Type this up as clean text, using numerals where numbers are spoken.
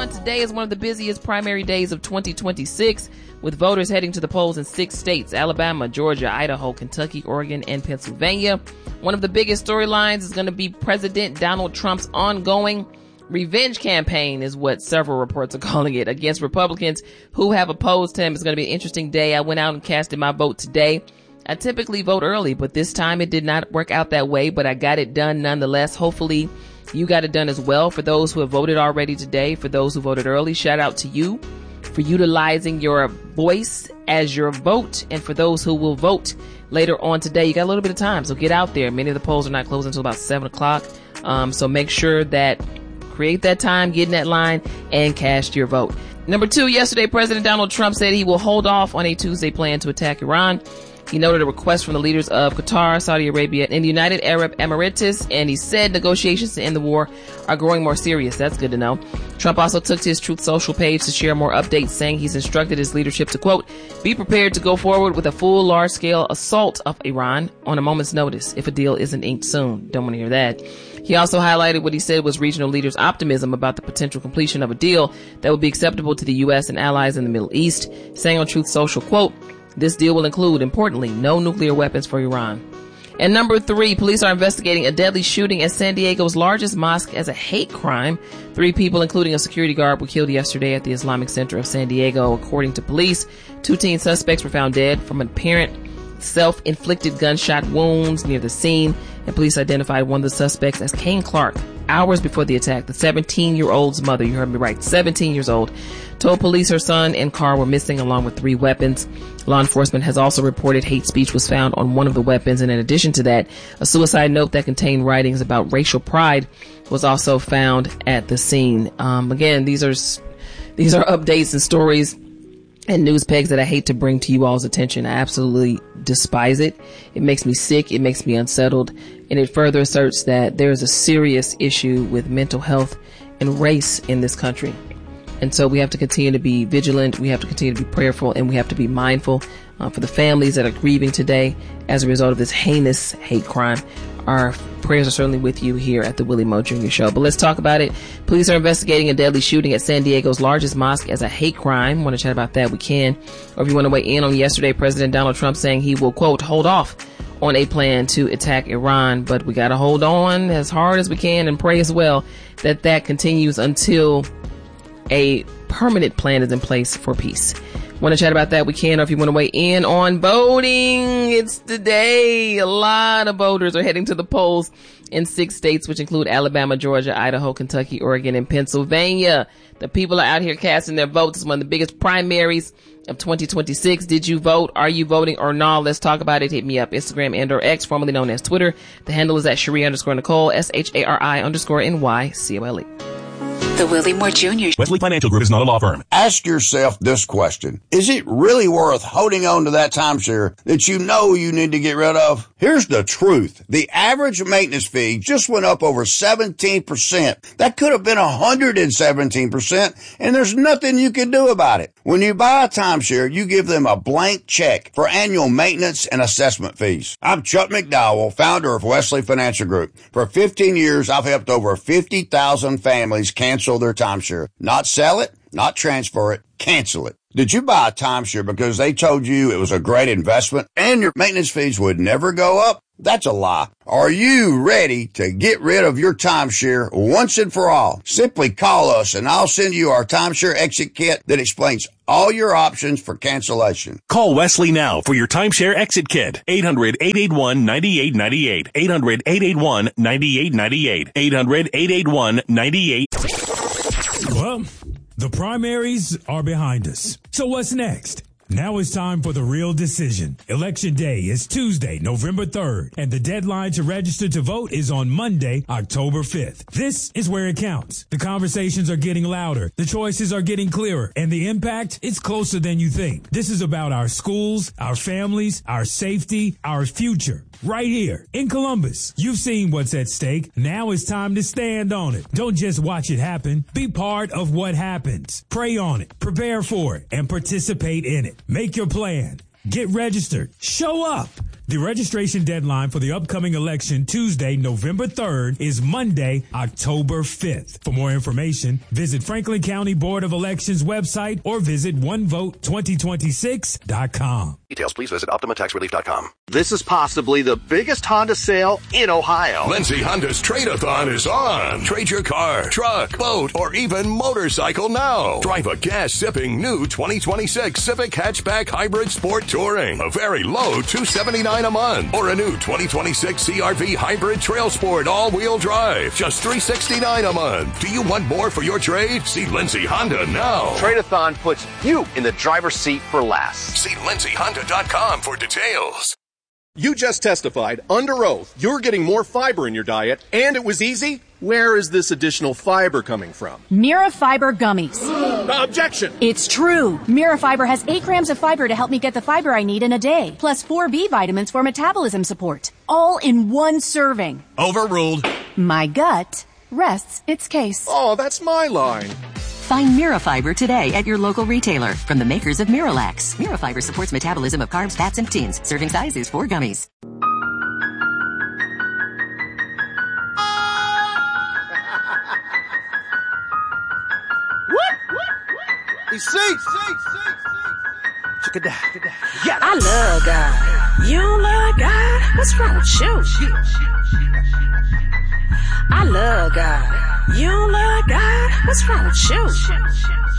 on. Today is one of the busiest primary days of 2026, with voters heading to the polls in 6 states: Alabama, Georgia, Idaho, Kentucky, Oregon, and Pennsylvania. One of the biggest storylines is going to be President Donald Trump's ongoing revenge campaign, is what several reports are calling it, against Republicans who have opposed him. It's going to be an interesting day. I went out and casted my vote today. I typically vote early, but this time it did not work out that way, but I got it done nonetheless. Hopefully you got it done as well. For those who have voted already today, for those who voted early, shout out to you for utilizing your voice as your vote. And for those who will vote later on today, you got a little bit of time, so get out there. Many of the polls are not closing until about 7 o'clock. So make sure that create that time, get in that line, and cast your vote. Number 2, yesterday, President Donald Trump said he will hold off on a Tuesday plan to attack Iran. He noted a request from the leaders of Qatar, Saudi Arabia, and the United Arab Emirates, and he said negotiations to end the war are growing more serious. That's good to know. Trump also took to his Truth Social page to share more updates, saying he's instructed his leadership to, quote, be prepared to go forward with a full large-scale assault of Iran on a moment's notice if a deal isn't inked soon. Don't want to hear that. He also highlighted what he said was regional leaders' optimism about the potential completion of a deal that would be acceptable to the U.S. and allies in the Middle East, saying on Truth Social, quote, this deal will include, importantly, no nuclear weapons for Iran. And number 3, police are investigating a deadly shooting at San Diego's largest mosque as a hate crime. 3 people, including a security guard, were killed yesterday at the Islamic Center of San Diego. According to police, 2 teen suspects were found dead from apparent self-inflicted gunshot wounds near the scene, and police identified one of the suspects as Kane Clark. Hours before the attack, the 17-year-old's mother, you heard me right, 17 years old, told police her son and car were missing along with 3 weapons. Law enforcement has also reported hate speech was found on one of the weapons, and in addition to that, a suicide note that contained writings about racial pride was also found at the scene. Again, these are updates and stories and news pegs that I hate to bring to you all's attention. I absolutely despise it. It makes me sick. It makes me unsettled. And it further asserts that there is a serious issue with mental health and race in this country. And so we have to continue to be vigilant. We have to continue to be prayerful, and we have to be mindful for the families that are grieving today as a result of this heinous hate crime. Our prayers are certainly with you here at the Willie Moe Jr. Show. But let's talk about it. Police are investigating a deadly shooting at San Diego's largest mosque as a hate crime. Want to chat about that? We can. Or if you want to weigh in on yesterday, President Donald Trump saying he will, quote, hold off on a plan to attack Iran. But we got to hold on as hard as we can and pray as well that continues until a permanent plan is in place for peace. Want to chat about that? We can. Or if you want to weigh in on voting, it's today. A lot of voters are heading to the polls in 6 states, which include Alabama, Georgia, Idaho, Kentucky, Oregon, and Pennsylvania. The people are out here casting their votes. It's one of the biggest primaries of 2026. Did you vote? Are you voting or not? Let's talk about it. Hit me up. Instagram and or X, formerly known as Twitter. The handle is at Cherie_Nicole, SHARI_NYCOLE. The Willie Moore Jr. Wesley Financial Group is not a law firm. Ask yourself this question. Is it really worth holding on to that timeshare that you know you need to get rid of? Here's the truth. The average maintenance fee just went up over 17%. That could have been 117%, and there's nothing you can do about it. When you buy a timeshare, you give them a blank check for annual maintenance and assessment fees. I'm Chuck McDowell, founder of Wesley Financial Group. For 15 years, I've helped over 50,000 families cancel their timeshare. Not sell it, not transfer it, cancel it. Did you buy a timeshare because they told you it was a great investment and your maintenance fees would never go up? That's a lie. Are you ready to get rid of your timeshare once and for all? Simply call us and I'll send you our timeshare exit kit that explains all your options for cancellation. Call Wesley now for your timeshare exit kit. 800-881-9898. 800-881-9898. 800-881-9898. Well, the primaries are behind us. So what's next? Now it's time for the real decision. Election day is Tuesday, November 3rd, and the deadline to register to vote is on Monday, October 5th. This is where it counts. The conversations are getting louder, the choices are getting clearer, and the impact is closer than you think. This is about our schools, our families, our safety, our future. Right here in Columbus. You've seen what's at stake. Now it's time to stand on it. Don't just watch it happen. Be part of what happens. Pray on it, prepare for it, and participate in it. Make your plan. Get registered. Show up. The registration deadline for the upcoming election, Tuesday, November 3rd, is Monday, October 5th. For more information, visit Franklin County Board of Elections website or visit onevote2026.com. Details, please visit OptimaTaxRelief.com. This is possibly the biggest Honda sale in Ohio. Lindsay Honda's Trade-A-Thon is on. Trade your car, truck, boat, or even motorcycle now. Drive a gas-sipping new 2026 Civic Hatchback Hybrid Sport Touring. A very low $279 a month. Or a new 2026 CR-V Hybrid Trail Sport all-wheel drive. Just $369 a month. Do you want more for your trade? See Lindsay Honda now. Trade-A-Thon puts you in the driver's seat for less. See LindsayHonda.com for details. You just testified under oath you're getting more fiber in your diet, and it was easy? Where is this additional fiber coming from? Mira Fiber Gummies. Objection! It's true. Mira Fiber has 8 grams of fiber to help me get the fiber I need in a day, plus 4 B vitamins for metabolism support. All in one serving. Overruled. My gut rests its case. Oh, that's my line. Find Mirafiber today at your local retailer from the makers of Miralax. Mirafiber supports metabolism of carbs, fats, and proteins. Serving size is 4 gummies. I love God. You don't love God? What's wrong with you? I love God. You don't love God? What's wrong with you?